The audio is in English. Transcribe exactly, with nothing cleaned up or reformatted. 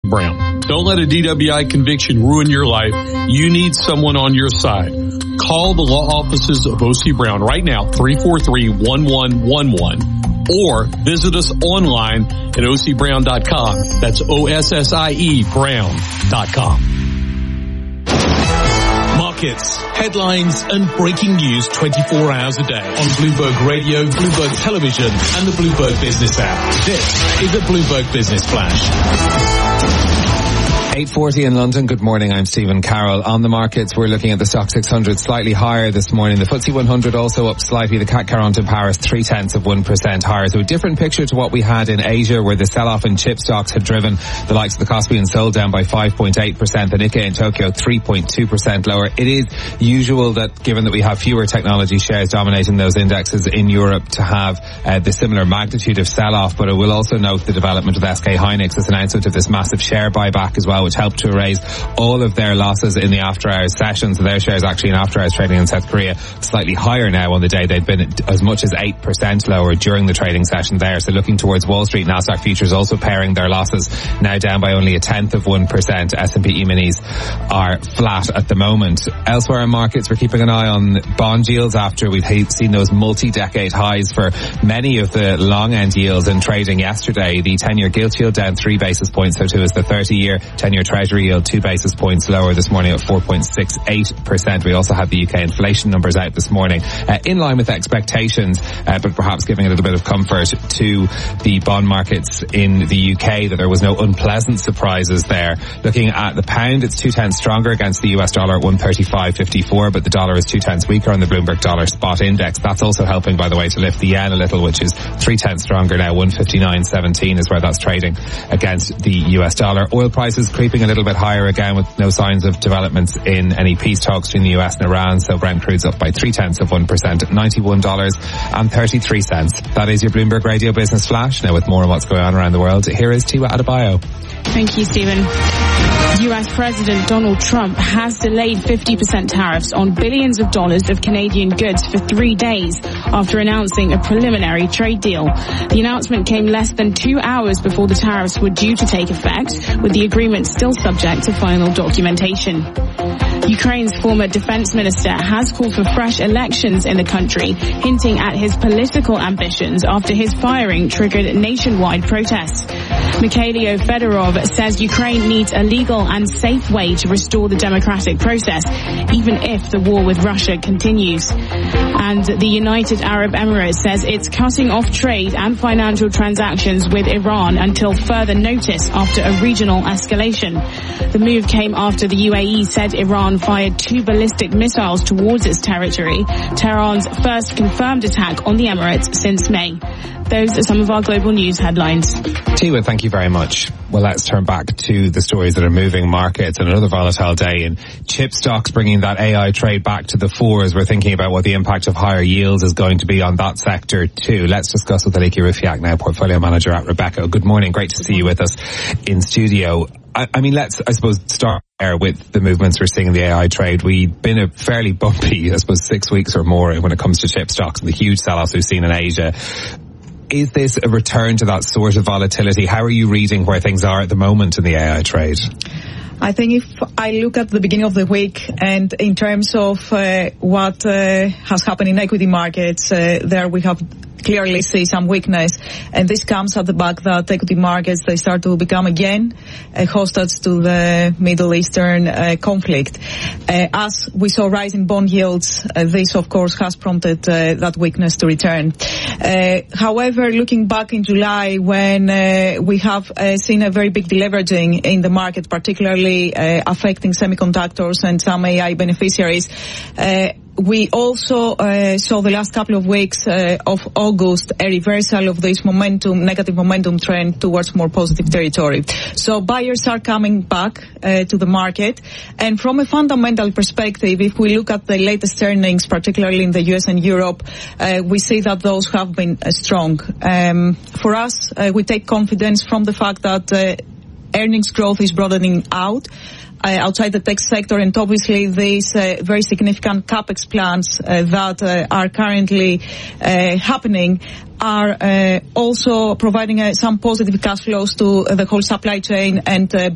Brown. Don't let a D W I conviction ruin your life. You need someone on your side. Call the law offices of O C Brown right now, three four three, one one one one, or visit us online at O C brown dot com. That's O S S I E Brown dot com. Markets, headlines and breaking news twenty-four hours a day on Bloomberg Radio, Bloomberg Television and the Bloomberg Business app. This is a Bloomberg Business Flash. eight forty in London. Good morning. I'm Stephen Carroll. On the markets, we're looking at the Stock six hundred slightly higher this morning. The F T S E one hundred also up slightly. The C A C Quarante in Paris three tenths of one percent higher. So a different picture to what we had in Asia, where the sell-off in chip stocks had driven the likes of the Kospi and Seoul down by five point eight percent. The Nikkei in Tokyo three point two percent lower. It is usual that, given that we have fewer technology shares dominating those indexes in Europe, to have uh, the similar magnitude of sell-off. But I will also note the development of S K Hynix's announcement of this massive share buyback as well, which helped to erase all of their losses in the after-hours session. So their shares actually in after-hours trading in South Korea slightly higher now on the day. They'd been as much as eight percent lower during the trading session there. So looking towards Wall Street, Nasdaq futures also paring their losses, now down by only a tenth of one percent. S and P E-minis are flat at the moment. Elsewhere in markets, we're keeping an eye on bond yields after we've seen those multi-decade highs for many of the long-end yields in trading yesterday. The ten-year gilt yield down three basis points, so too is the thirty-year ten-year Treasury yield two basis points lower this morning at four point six eight percent. We also had the U K inflation numbers out this morning, uh, in line with expectations, uh, but perhaps giving a little bit of comfort to the bond markets in the U K that there was no unpleasant surprises there. Looking at the pound, it's two tenths stronger against the U S dollar at one thirty-five fifty-four, but the dollar is two tenths weaker on the Bloomberg Dollar Spot Index. That's also helping, by the way, to lift the yen a little, which is three tenths stronger now. one fifty-nine seventeen is where that's trading against the U S dollar. Oil prices creeping a little bit higher again, with no signs of developments in any peace talks between the U S and Iran. So Brent crude's up by three tenths of one percent at ninety-one dollars and thirty-three cents. That is your Bloomberg Radio Business Flash. Now with more on what's going on around the world, here is Tiwa Adebayo. Thank you, Stephen. U S President Donald Trump has delayed fifty percent tariffs on billions of dollars of Canadian goods for three days after announcing a preliminary trade deal. The announcement came less than two hours before the tariffs were due to take effect, with the agreement still subject to final documentation. Ukraine's former defense minister has called for fresh elections in the country, hinting at his political ambitions after his firing triggered nationwide protests. Mikhailo Fedorov says Ukraine needs a legal and safe way to restore the democratic process, even if the war with Russia continues. And the United Arab Emirates says it's cutting off trade and financial transactions with Iran until further notice after a regional escalation. The move came after the U A E said Iran fired two ballistic missiles towards its territory, Tehran's first confirmed attack on the Emirates since May. Those are some of our global news headlines. Tiwa, thank you very much. Well, let's turn back to the stories that are moving markets, and another volatile day in chip stocks, bringing that A I trade back to the fore as we're thinking about what the impact of higher yields is going to be on that sector too. Let's discuss with Aliki Rifiak now, portfolio manager at Rebecca. Good morning. Great to see you with us in studio. I, I mean, let's, I suppose, start there with the movements we're seeing in the A I trade. We've been a fairly bumpy, I suppose, six weeks or more when it comes to chip stocks and the huge sell-offs we've seen in Asia. Is this a return to that sort of volatility? How are you reading where things are at the moment in the A I trade? I think if I look at the beginning of the week and in terms of uh, what uh, has happened in equity markets, uh, there we have clearly see some weakness, and this comes at the back that equity markets, they start to become again a hostage to the Middle Eastern uh, conflict. Uh, as we saw rising bond yields, uh, this of course has prompted uh, that weakness to return. Uh, however, looking back in July when uh, we have uh, seen a very big deleveraging in the market, particularly uh, affecting semiconductors and some A I beneficiaries, uh, we also uh, saw the last couple of weeks uh, of August a reversal of this momentum, negative momentum trend towards more positive territory. So buyers are coming back uh, to the market. And from a fundamental perspective, if we look at the latest earnings, particularly in the U S and Europe, uh, we see that those have been uh, strong. Um, for us, uh, we take confidence from the fact that uh, earnings growth is broadening out. Uh, outside the tech sector, and obviously these uh, very significant capex plans uh, that uh, are currently uh, happening are uh, also providing uh, some positive cash flows to uh, the whole supply chain and uh,